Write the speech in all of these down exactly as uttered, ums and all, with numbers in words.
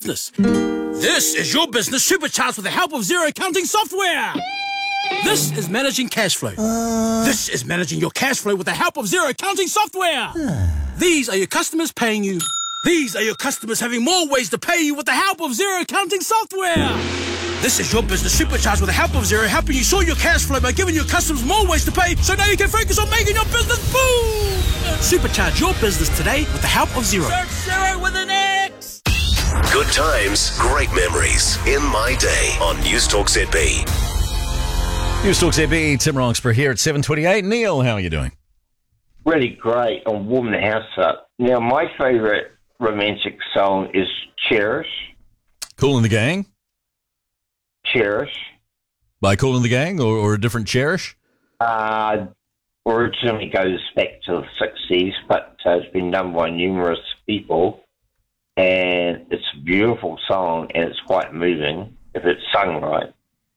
business. This is your business supercharged with the help of Xero accounting software. This is managing cash flow. Uh... This is managing your cash flow with the help of Xero accounting software. These are your customers paying you. These are your customers having more ways to pay you with the help of Xero accounting software. This is your business supercharged with the help of Xero, helping you sort your cash flow by giving your customers more ways to pay, so now you can focus on making your business boom. Supercharge your business today with the help of Xero. Search Xero with an X. Good times, great memories. In My Day on News Talk Z B. News Talk Z B, Tim Roxburgh here at seven twenty-eight. Neil, how are you doing? Really great on warming the house up. Now, my favourite romantic song is Cherish. Kool and the Gang? Cherish. By Kool and the Gang, or, or a different Cherish? Uh, originally goes back to the sixties, but uh, it's been done by numerous people. And it's a beautiful song, and it's quite moving if it's sung right.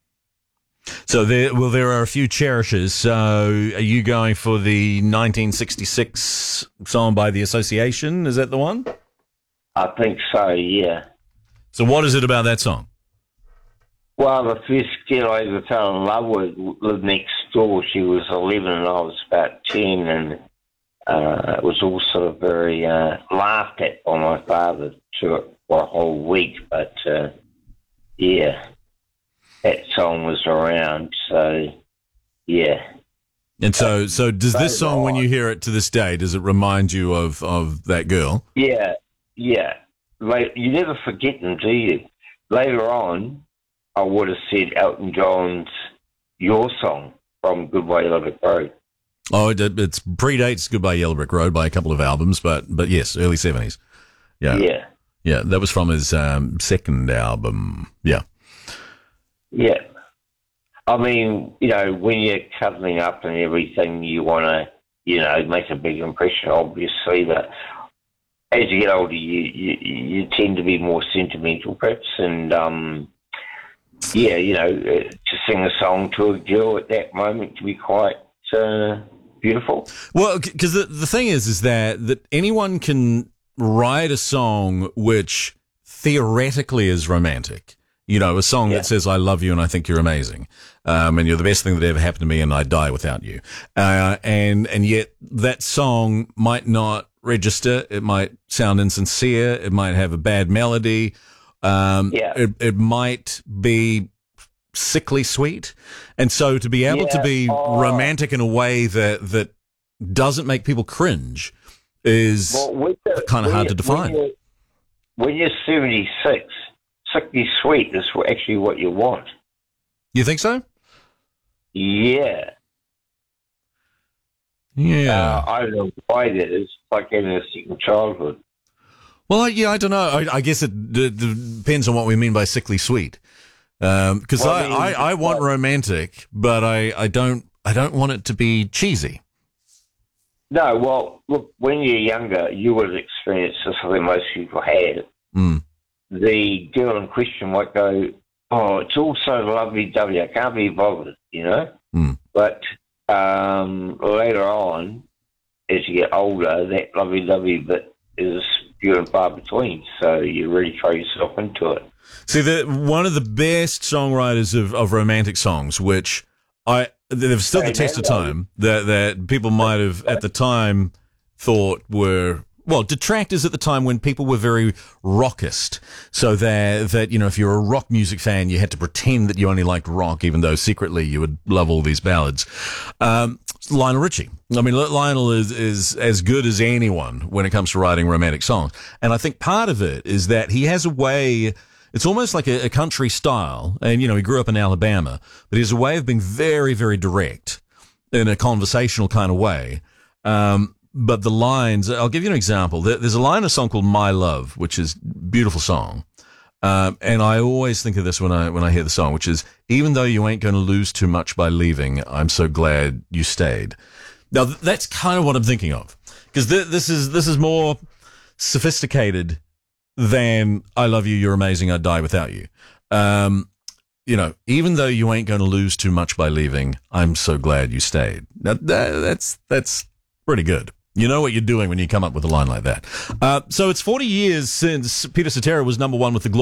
So there, well, there are a few cherishes. So are you going for the nineteen sixty-six song by The Association? Is that the one? I think so, yeah. So what is it about that song? Well, the first girl I ever fell in love with lived next door. She was eleven and I was about ten, and uh, it was all sort of very uh, laughed at by my father to, for a whole week. But, uh, yeah, that song was around, so, yeah. And so, so does this song, when you hear it to this day, does it remind you of, of that girl? Yeah, yeah. Like, you never forget them, do you? Later on, I would have said Elton John's Your Song from Goodbye Yellow Brick Road. Oh, it, it predates Goodbye Yellow Brick Road by a couple of albums, but but yes, early seventies. Yeah, yeah, yeah. That was from his um, second album. Yeah, yeah. I mean, you know, when you're cuddling up and everything, you want to, you know, make a big impression, obviously. But as you get older, you you, you tend to be more sentimental, perhaps, and um. Yeah, you know, uh, to sing a song to a girl at that moment can be quite uh, beautiful. Well, because the the thing is, is that that anyone can write a song which theoretically is romantic. You know, a song yeah. that says "I love you and I think you're amazing, um, and you're the best thing that ever happened to me, and I die without you." Uh, and and yet that song might not register. It might sound insincere. It might have a bad melody. Um, yeah. it, it might be sickly sweet. And so to be able yeah. to be oh. romantic in a way that, that doesn't make people cringe is well, the, kind of hard to define. When you're, when you're seventy-six, sickly sweet is actually what you want. You think so? Yeah. Yeah. Uh, I don't know why that is. It's like having a second childhood. Well, yeah, I don't know. I, I guess it d- d- depends on what we mean by sickly sweet. Because um, well, I, I, mean, I, I want romantic, but I, I don't I don't want it to be cheesy. No, well, look, when you're younger, you would have experienced this that most people had. Mm. The girl in question might go, "Oh, it's all so lovely-dovey, I can't be bothered," you know? Mm. But um, later on, as you get older, that lovely-dovey bit is few and far between, so you really throw yourself into it. See, the, one of the best songwriters of, of romantic songs, which I they've stood the test of time, that that people might have at the time thought were, well, detractors at the time when people were very rockist. So that, that, you know, if you're a rock music fan, you had to pretend that you only liked rock, even though secretly you would love all these ballads. Um, Lionel Richie. I mean, Lionel is, is as good as anyone when it comes to writing romantic songs. And I think part of it is that he has a way, it's almost like a, a country style. And, you know, he grew up in Alabama, but he has a way of being very, very direct in a conversational kind of way. Um, but the lines, I'll give you an example. There's a line in a song called My Love, which is a beautiful song. Um, and I always think of this when I when I hear the song, which is, even though you ain't going to lose too much by leaving, I'm so glad you stayed. Now, th- that's kind of what I'm thinking of, because th- this is this is more sophisticated than I love you, you're amazing, I'd die without you. Um, you know, even though you ain't going to lose too much by leaving, I'm so glad you stayed. Now, that, that's that's pretty good. You know what you're doing when you come up with a line like that. Uh, so it's forty years since Peter Cetera was number one with the